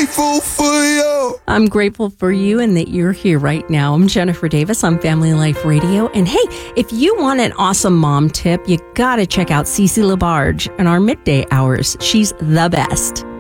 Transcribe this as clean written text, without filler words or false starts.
grateful for you. I'm grateful for you and that you're here right now. I'm Jennifer Davis on Family Life Radio. And hey, if you want an awesome mom tip, you got to check out Cece Labarge in our midday hours. She's the best.